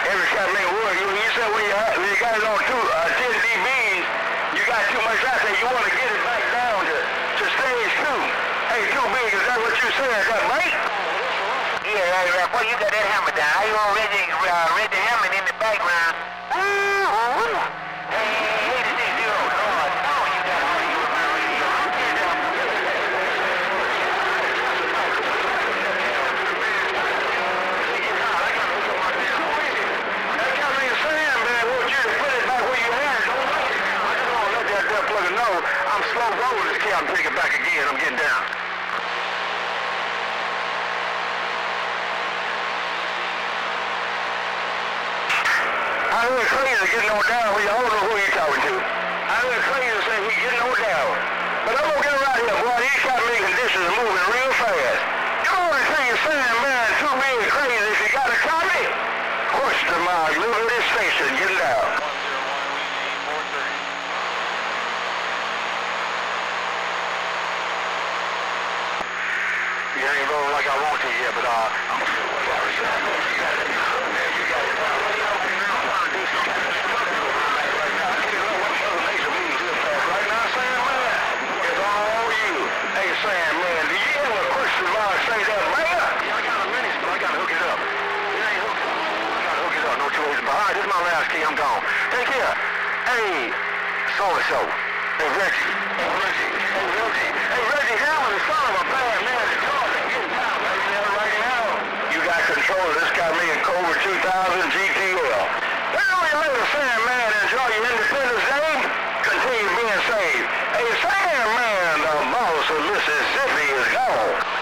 every shot make work. You said when you got it on 10 dBs, you got too much out there. You want to get it back down to stage 2. Hey, too big, is that what you said? Is that right? Yeah, boy, you got that hammer down. I already read the hammer in the background. Ooh. Hey, this is zero. Lord, no, you got all you radio. That got me saying, man, I want you to put it back where you had it. I just want to let that deaf plugger know I'm slow rolling this kid. I'm taking it back again. I'm getting down. I heard Crazy getting on down when you don't know who you're talking to. I heard Crazy say he's getting on down. But I'm gonna get right here, boy. These shot making conditions are moving real fast. You know what I'm saying, man, too big crazy. If you got a copy, question mark, Liberty Station, get it out. You ain't rolling like I want to yet, but I'm gonna saying, man, do you ever question mark say that, man? Yeah, I got a minute, but I gotta hook it up. It ain't hooked up. I gotta hook it up, no choice. But all right, this is my last key, I'm gone. Take care. Hey, so-and-so. Hey, Reggie. Hey, Reggie Hammond is son of a bad man in Georgia. Getting down, baby, right now. You got control of this guy, me in Cobra 2000 GTL. Well, you later, Sandman, enjoy your Independence Day. Continue being saved. Hey, Sandman, the boss of Mississippi is gone.